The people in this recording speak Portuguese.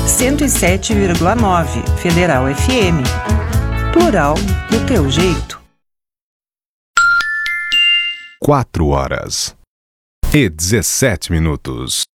107,9 Federal FM. Plural do teu jeito. 4 horas e 17 minutos.